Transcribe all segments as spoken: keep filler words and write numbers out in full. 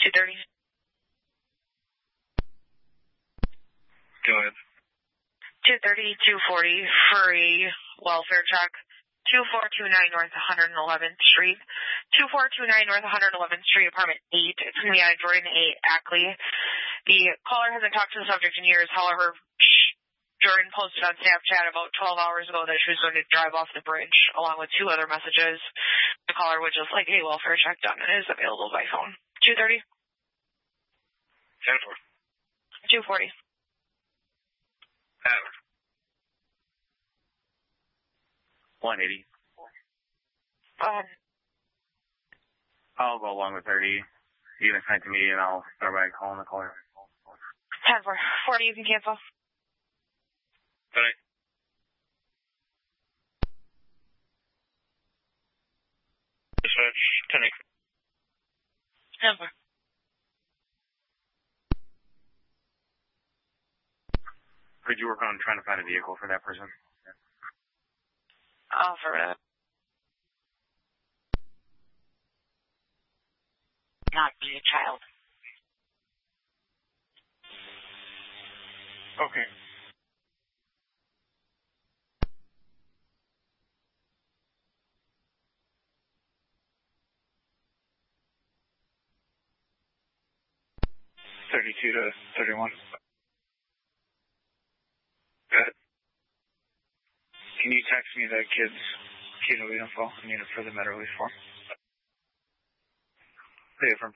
two thirty. Go ahead. two thirty, two forty for a welfare check. two four two nine North one hundred eleventh Street. two four two nine North one hundred eleventh Street, apartment eight. It's going to be on Jordan A. Ackley. The caller hasn't talked to the subject in years. However, Jordan posted on Snapchat about twelve hours ago that she was going to drive off the bridge, along with two other messages. The caller would just like a welfare check done and is available by phone. two thirty? ten four. two forty. Hour. one eighty. Um, I'll go along with thirty. You can send it to me and I'll start by calling the caller. ten four. forty, you can cancel. All right. Dispatch, ten eight. ten four. Could you work on trying to find a vehicle for that person? Oh, for that. Not be a child. Okay. thirty-two to thirty-one. Go ahead. Can you text me the kid's Kilo info? I need it for the med release form. Pay from.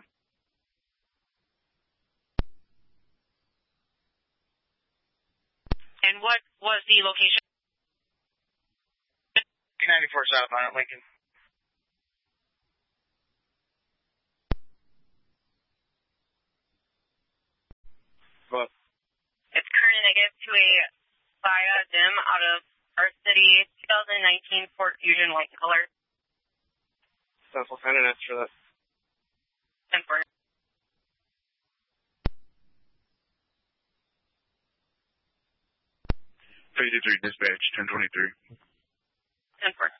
And what was the location? ninety-four South on it, Lincoln. What? It's current negative to a Via Dim out of our city, twenty nineteen Ford Fusion white color. That's what kind of next for that. ten four. thirty-three dispatch, ten twenty-three. ten four.